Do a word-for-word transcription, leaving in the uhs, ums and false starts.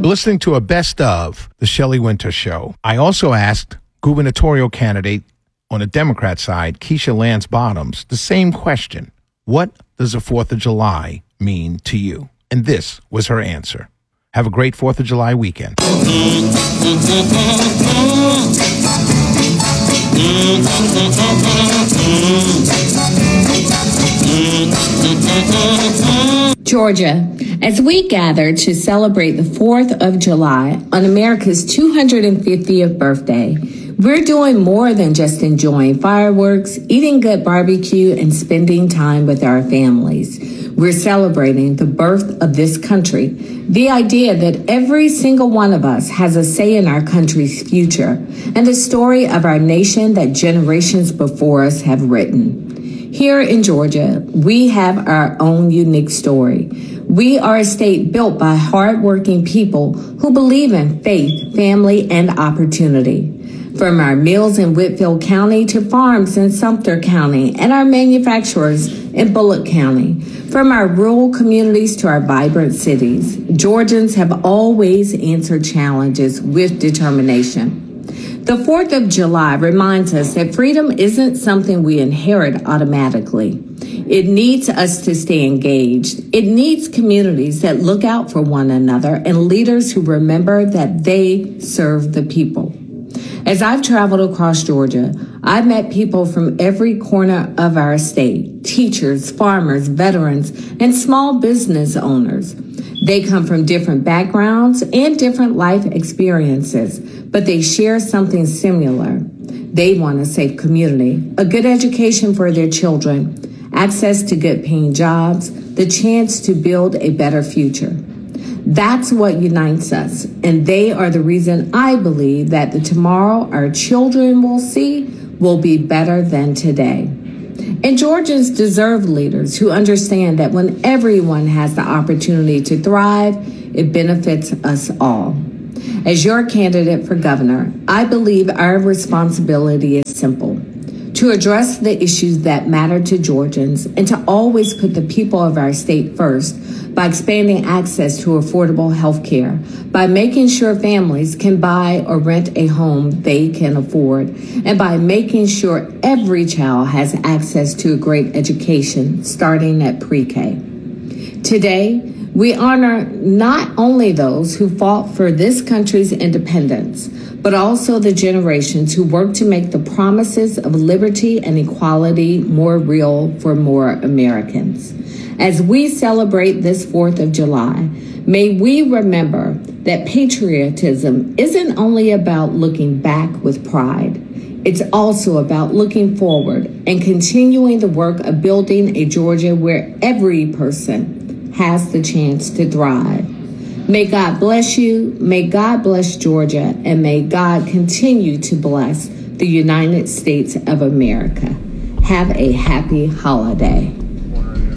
listening to a best of The Shelley Winter Show. I also asked gubernatorial candidate on the Democrat side, Keisha Lance Bottoms, the same question. What does the fourth of July mean to you? And this was her answer. Have a great fourth of July weekend. Georgia, as we gather to celebrate the fourth of July on America's two hundred fiftieth birthday, we're doing more than just enjoying fireworks, eating good barbecue, and spending time with our families. We're celebrating the birth of this country, the idea that every single one of us has a say in our country's future, and the story of our nation that generations before us have written. Here in Georgia, we have our own unique story. We are a state built by hardworking people who believe in faith, family, and opportunity. From our mills in Whitfield County to farms in Sumter County and our manufacturers in Bullock County. From our rural communities to our vibrant cities, Georgians have always answered challenges with determination. The fourth of July reminds us that freedom isn't something we inherit automatically. It needs us to stay engaged. It needs communities that look out for one another and leaders who remember that they serve the people. As I've traveled across Georgia, I've met people from every corner of our state, teachers, farmers, veterans, and small business owners. They come from different backgrounds and different life experiences, but they share something similar. They want a safe community, a good education for their children, access to good paying jobs, the chance to build a better future. That's what unites us, and they are the reason I believe that the tomorrow our children will see will be better than today. And Georgians deserve leaders who understand that when everyone has the opportunity to thrive, it benefits us all. As your candidate for governor, I believe our responsibility is simple: to address the issues that matter to Georgians and to always put the people of our state first by expanding access to affordable health care, by making sure families can buy or rent a home they can afford, and by making sure every child has access to a great education starting at pre-K. Today, we honor not only those who fought for this country's independence, but also the generations who worked to make the promises of liberty and equality more real for more Americans. As we celebrate this fourth of July, may we remember that patriotism isn't only about looking back with pride. It's also about looking forward and continuing the work of building a Georgia where every person has the chance to thrive. May God bless you, may God bless Georgia, and may God continue to bless the United States of America. Have a happy holiday.